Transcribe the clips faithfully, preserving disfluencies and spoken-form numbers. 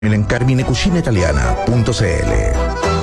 en carmine cucina italiana punto c l.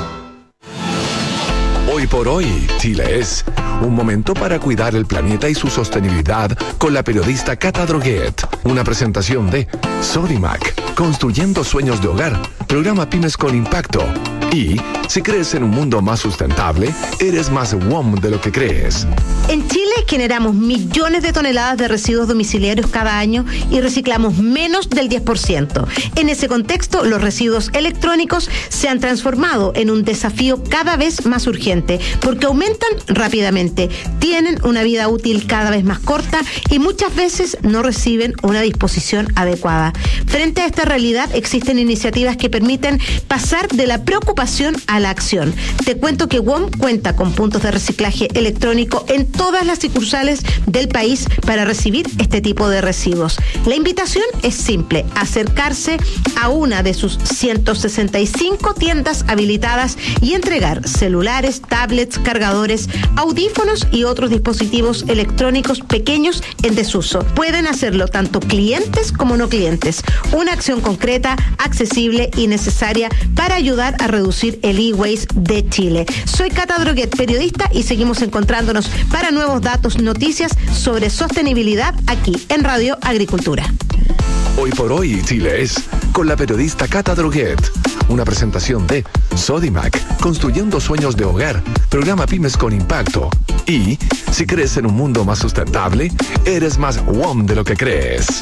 Hoy por hoy, Chile es un momento para cuidar el planeta y su sostenibilidad con la periodista Cata Droguet. Una presentación de Sodimac, construyendo sueños de hogar, programa Pymes con Impacto. Y si crees en un mundo más sustentable, eres más W O M de lo que crees. En Chile generamos millones de toneladas de residuos domiciliarios cada año y reciclamos menos del diez por ciento. En ese contexto, los residuos electrónicos se han transformado en un desafío cada vez más urgente porque aumentan rápidamente, tienen una vida útil cada vez más corta y muchas veces no reciben una disposición adecuada. Frente a esta realidad, existen iniciativas que permiten pasar de la preocupación a la acción. Te cuento que W O M cuenta con puntos de reciclaje electrónico en todas las sucursales del país para recibir este tipo de residuos. La invitación es simple: acercarse a una de sus ciento sesenta y cinco tiendas habilitadas y entregar celulares, tablets, cargadores, audífonos y otros dispositivos electrónicos pequeños en desuso. Pueden hacerlo tanto clientes como no clientes. Una acción concreta, accesible y necesaria para ayudar a reducir el e-waste de Chile. Soy Cata Droguet, periodista, y seguimos encontrándonos para nuevos datos, noticias sobre sostenibilidad aquí en Radio Agricultura. Hoy por hoy, Chile es con la periodista Cata Droguet. Una presentación de Sodimac, construyendo sueños de hogar, programa Pymes con Impacto. Y si crees en un mundo más sustentable, eres más W O M de lo que crees.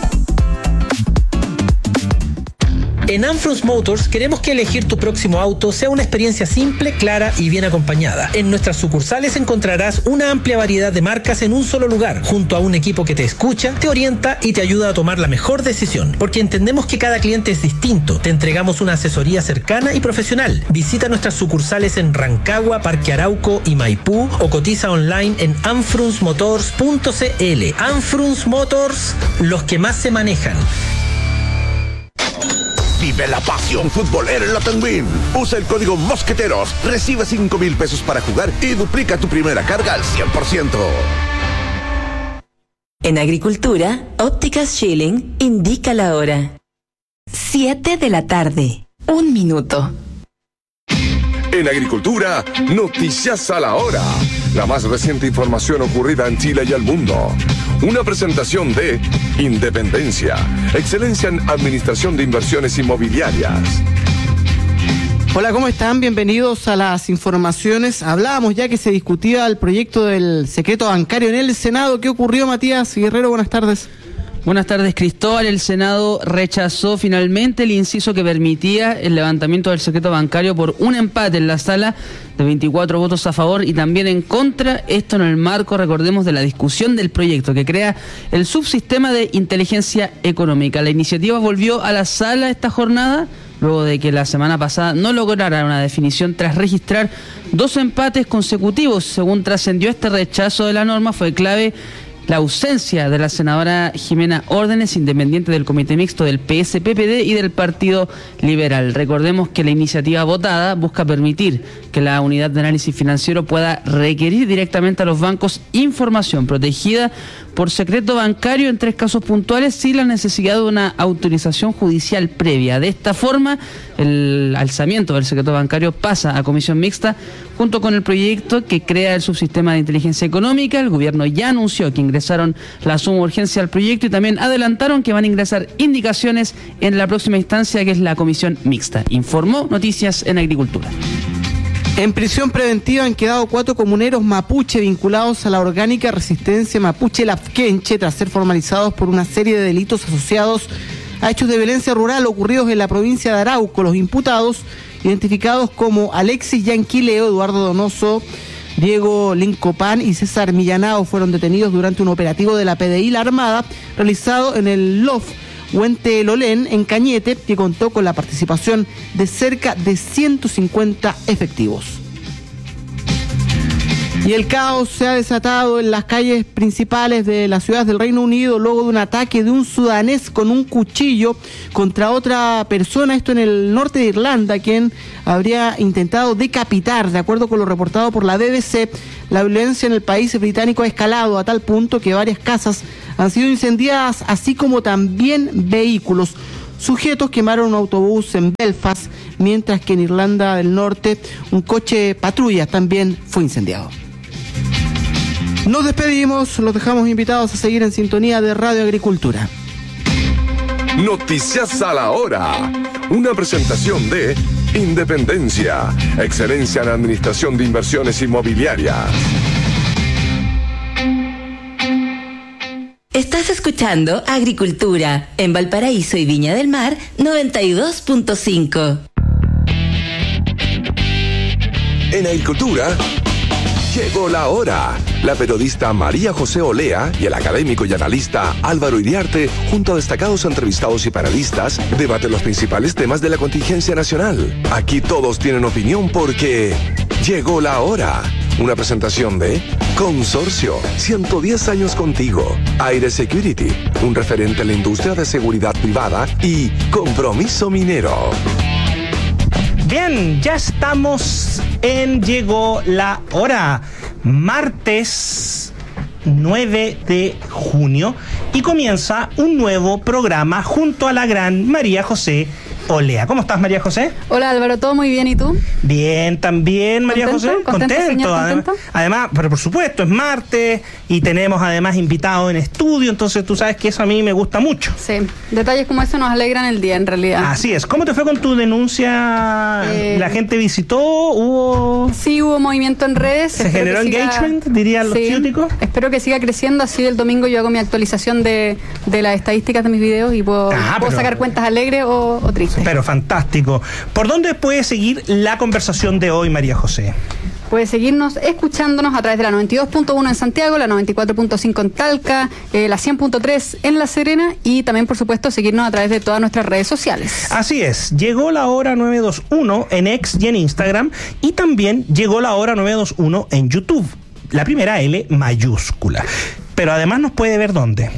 En Anfrus Motors queremos que elegir tu próximo auto sea una experiencia simple, clara y bien acompañada. En nuestras sucursales encontrarás una amplia variedad de marcas en un solo lugar, junto a un equipo que te escucha, te orienta y te ayuda a tomar la mejor decisión. Porque entendemos que cada cliente es distinto. Te entregamos una asesoría cercana y profesional. Visita nuestras sucursales en Rancagua, Parque Arauco y Maipú o cotiza online en anfrus motors punto c l. Anfrus Motors, los que más se manejan. Vive la pasión futbolera en la Penguin. Usa el código Mosqueteros, recibe cinco mil pesos para jugar y duplica tu primera carga al cien por ciento. En Agricultura, Ópticas Schilling indica la hora. Siete de la tarde. Un minuto. En Agricultura, noticias a la hora. La más reciente información ocurrida en Chile y el mundo. Una presentación de Independencia, excelencia en administración de inversiones inmobiliarias. Hola, ¿cómo están? Bienvenidos a las informaciones. Hablábamos ya que se discutía el proyecto del secreto bancario en el Senado. ¿Qué ocurrió, Matías Guerrero? Buenas tardes. Buenas tardes, Cristóbal. El Senado rechazó finalmente el inciso que permitía el levantamiento del secreto bancario por un empate en la sala de veinticuatro votos a favor y también en contra. Esto en el marco, recordemos, de la discusión del proyecto que crea el subsistema de inteligencia económica. La iniciativa volvió a la sala esta jornada luego de que la semana pasada no lograra una definición tras registrar dos empates consecutivos. Según trascendió, este rechazo de la norma fue clave la ausencia de la senadora Jimena Órdenes, independiente del Comité Mixto del P S P P D y del Partido Liberal. Recordemos que la iniciativa votada busca permitir que la Unidad de Análisis Financiero pueda requerir directamente a los bancos información protegida por secreto bancario en tres casos puntuales sin la necesidad de una autorización judicial previa. De esta forma, el alzamiento del secreto bancario pasa a comisión mixta junto con el proyecto que crea el subsistema de inteligencia económica. El gobierno ya anunció que ingresaron la suma de urgencia al proyecto y también adelantaron que van a ingresar indicaciones en la próxima instancia, que es la comisión mixta. Informó Noticias en Agricultura. En prisión preventiva han quedado cuatro comuneros mapuche vinculados a la orgánica resistencia mapuche Lafkenche tras ser formalizados por una serie de delitos asociados a hechos de violencia rural ocurridos en la provincia de Arauco. Los imputados, identificados como Alexis Yanquileo, Eduardo Donoso, Diego Lincopán y César Millanao, fueron detenidos durante un operativo de la P D I La Armada realizado en el L O F Huente Lolén, en Cañete, que contó con la participación de cerca de ciento cincuenta efectivos. Y el caos se ha desatado en las calles principales de las ciudades del Reino Unido luego de un ataque de un sudanés con un cuchillo contra otra persona, esto en el norte de Irlanda, quien habría intentado decapitar. De acuerdo con lo reportado por la B B C, la violencia en el país británico ha escalado a tal punto que varias casas han sido incendiadas, así como también vehículos. sujetos quemaron un autobús en Belfast, mientras que en Irlanda del Norte un coche patrulla también fue incendiado. Nos despedimos, los dejamos invitados a seguir en sintonía de Radio Agricultura. Noticias a la hora. Una presentación de Independencia, excelencia en administración de inversiones inmobiliarias. Estás escuchando Agricultura en Valparaíso y Viña del Mar noventa y dos punto cinco. En Agricultura, llegó la hora. La periodista María José Olea y el académico y analista Álvaro Iriarte, junto a destacados entrevistados y panelistas, debaten los principales temas de la contingencia nacional. Aquí todos tienen opinión porque llegó la hora. Una presentación de Consorcio, ciento diez años contigo. Aire Security, un referente en la industria de seguridad privada. Y Compromiso Minero. Bien, ya estamos en Llegó la Hora, martes nueve de junio, y comienza un nuevo programa junto a la gran María José Olea. ¿Cómo estás, María José? Hola, Álvaro, todo muy bien, ¿y tú? Bien, también, María ¿Contento? José. ¿Contento, señor, Además, contento? además, pero por supuesto, es martes y tenemos además invitados en estudio, entonces tú sabes que eso a mí me gusta mucho. Sí, detalles como eso nos alegran el día, en realidad. Así es. ¿Cómo te fue con tu denuncia? Eh, ¿La gente visitó? ¿Hubo...? Sí, hubo movimiento en redes. ¿Se espero generó que siga- engagement, dirían los Sí, ciúticos? espero que siga creciendo, así el domingo yo hago mi actualización de, de las estadísticas de mis videos y puedo, Ah, puedo pero- sacar cuentas alegres o, o tristes. Pero fantástico. ¿Por dónde puede seguir la conversación de hoy, María José? Puedes seguirnos escuchándonos a través de la noventa y dos punto uno en Santiago, la noventa y cuatro punto cinco en Talca, eh, la cien punto tres en La Serena y también, por supuesto, seguirnos a través de todas nuestras redes sociales. Así es, llegó la hora novecientos veintiuno en X y en Instagram, y también llegó la hora novecientos veintiuno en YouTube. La primera L mayúscula. Pero además nos puede ver dónde.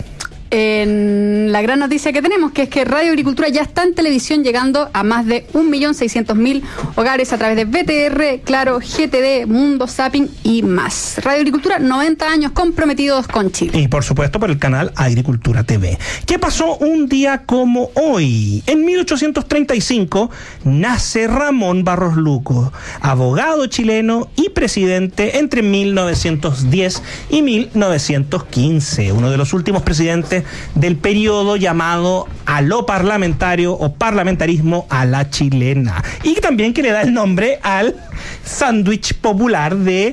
En la gran noticia que tenemos, que es que Radio Agricultura ya está en televisión, llegando a más de un millón seiscientos mil hogares a través de B T R, Claro, G T D, Mundo, Zapping y más. Radio Agricultura, noventa años comprometidos con Chile. Y por supuesto por el canal Agricultura T V. ¿Qué pasó un día como hoy? En mil ochocientos treinta y cinco nace Ramón Barros Luco, abogado chileno y presidente entre mil novecientos diez y mil novecientos quince, uno de los últimos presidentes del periodo llamado a lo parlamentario o parlamentarismo a la chilena, y también que le da el nombre al sándwich popular de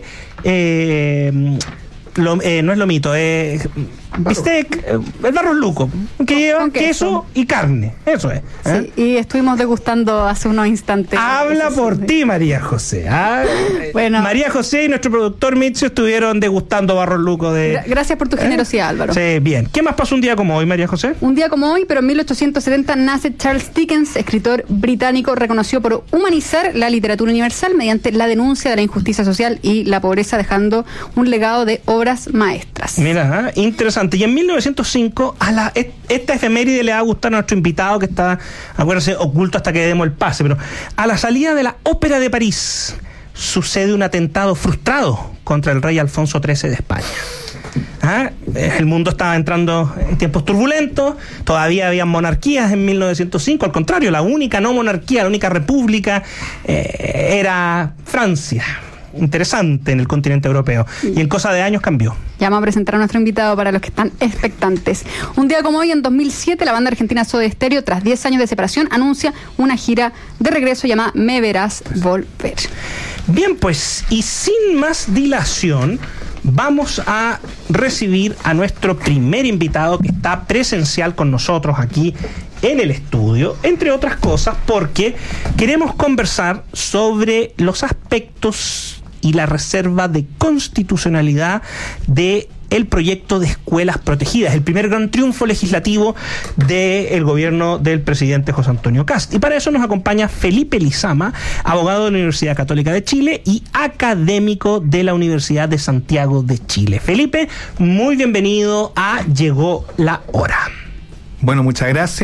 eh, lo, eh, no es lomito, es eh, bistec, eh, el Barros Luco, que lleva Con queso. queso y carne, eso es. ¿eh? Sí, y estuvimos degustando hace unos instantes. Habla ese por sándwich. ti, María José. ¿ah? Bueno. María José y nuestro productor Mitzio estuvieron degustando Barros Luco de... Gra- Gracias por tu generosidad, Álvaro. Sí, bien. ¿Qué más pasó un día como hoy, María José? Un día como hoy, pero en mil ochocientos setenta, nace Charles Dickens, escritor británico reconocido por humanizar la literatura universal mediante la denuncia de la injusticia social y la pobreza, dejando un legado de obras maestras. Mira, ¿eh? Interesante. Y en mil novecientos cinco, a la, esta efeméride le va a gustar a nuestro invitado, que está, acuérdense, oculto hasta que demos el pase, pero a la salida de la Ópera de París sucede un atentado frustrado contra el rey Alfonso trece de España. ¿Ah? El mundo estaba entrando en tiempos turbulentos, todavía había monarquías en mil novecientos cinco, al contrario, la única no monarquía, la única república eh, era Francia. Interesante en el continente europeo, y en cosa de años cambió. Ya vamos a presentar a nuestro invitado para los que están expectantes. Un día como hoy, en dos mil siete, la banda argentina Soda Stereo, tras diez años de separación, anuncia una gira de regreso llamada Me Verás Volver. Bien, pues, y sin más dilación, vamos a recibir a nuestro primer invitado, que está presencial con nosotros aquí en el estudio, entre otras cosas porque queremos conversar sobre los aspectos y la reserva de constitucionalidad de el proyecto de escuelas protegidas, el primer gran triunfo legislativo del gobierno del presidente José Antonio Kast. Y para eso nos acompaña Felipe Lizama, abogado de la Universidad Católica de Chile y académico de la Universidad de Santiago de Chile. Felipe, muy bienvenido a Llegó la Hora. Bueno, muchas gracias.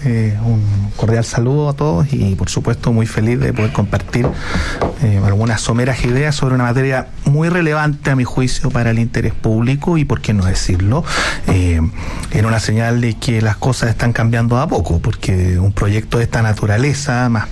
eh, un cordial saludo a todos y por supuesto muy feliz de poder compartir eh, algunas someras ideas sobre una materia muy relevante a mi juicio para el interés público y por qué no decirlo, eh, en una señal de que las cosas están cambiando a poco, porque un proyecto de esta naturaleza, más